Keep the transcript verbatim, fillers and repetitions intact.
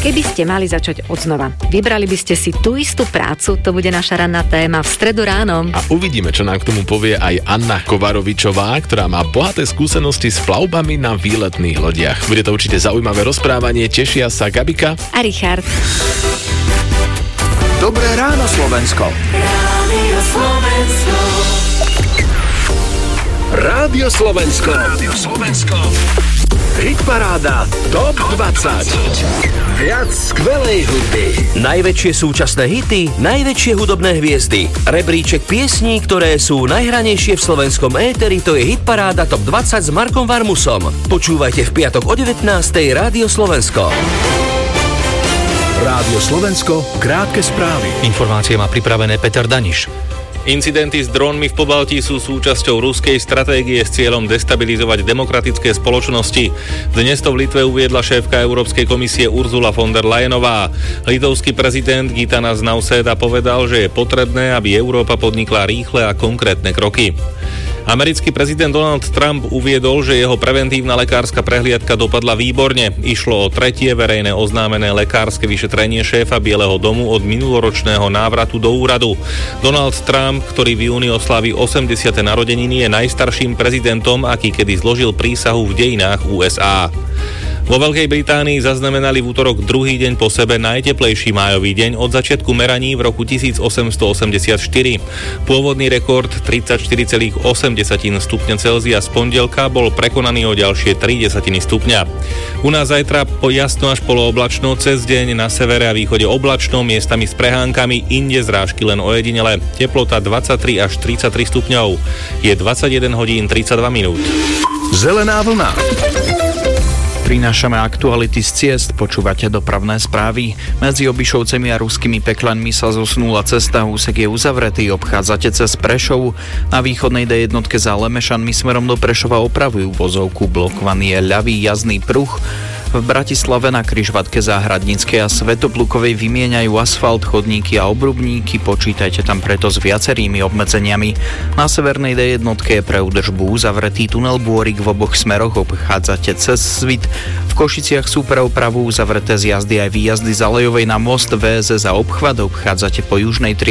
Keby ste mali začať odznova, vybrali by ste si tú istú prácu, to bude naša ranná téma v stredu ráno. A uvidíme, čo nám k tomu povie aj Anna Kovarovičová, ktorá má bohaté skúsenosti s plavbami na výletných lodiach. Bude to určite zaujímavé rozprávanie, tešia sa Gabika a Richard. Dobré ráno, Slovensko. Rádio Slovensko. Rádio Slovensko. Rádio Slovensko. Hitparáda Top dvadsať. Viac skvelej hudby. Najväčšie súčasné hity, najväčšie hudobné hviezdy. Rebríček piesní, ktoré sú najhranejšie v slovenskom éteri, to je Hitparáda Top dvadsať s Markom Varmusom. Počúvajte v piatok o devätnástej Rádio Slovensko. Rádio Slovensko, krátke správy. Informácie má pripravené Peter Daniš. Incidenty s drónmi v Pobaltí sú súčasťou ruskej stratégie s cieľom destabilizovať demokratické spoločnosti. Dnes to v Litve uviedla šéfka Európskej komisie Ursula von der Leyenová. Litovský prezident Gitanas Nausėda povedal, že je potrebné, aby Európa podnikla rýchle a konkrétne kroky. Americký prezident Donald Trump uviedol, že jeho preventívna lekárska prehliadka dopadla výborne. Išlo o tretie verejné oznámené lekárske vyšetrenie šéfa Bieleho domu od minuloročného návratu do úradu. Donald Trump, ktorý v júni oslávi osemdesiate narodeniny, je najstarším prezidentom, aký kedy zložil prísahu v dejinách ú es á. Vo Veľkej Británii zaznamenali v útorok druhý deň po sebe najteplejší májový deň od začiatku meraní v roku tisícosemstoosemdesiatštyri. Pôvodný rekord tridsaťštyri celá osem stupňa Celzia z pondelka bol prekonaný o ďalšie tri desatiny stupňa. U nás zajtra po jasno až polooblačno, cez deň na severe a východe oblačno, miestami s prehánkami, inde zrážky len ojedinele. Teplota dvadsaťtri až tridsaťtri stupňov. Je dvadsaťjeden hodín tridsaťdva minút. Zelená vlna. Prinášame aktuality z ciest, počúvate dopravné správy. Medzi Obišovcami a Ruskými Pekľanmi sa zosnula cesta, úsek je uzavretý, obchádzate cez Prešov. Na východnej dé jedna za Lemešanmi smerom do Prešova opravujú vozovku, blokovaný je ľavý jazdný pruh. V Bratislave na križovatke Záhradníckej a Svätoplukovej vymieňajú asfalt, chodníky a obrubníky, počítajte tam preto s viacerými obmedzeniami. Na severnej dé jedna je pre údržbu uzavretý tunel Bôrik v oboch smeroch, obchádzate cez Svit. V Košiciach sú pre opravu uzavreté z jazdy aj výjazdy z Alejovej na most vé zet za obchvat, obchádzate po južnej tri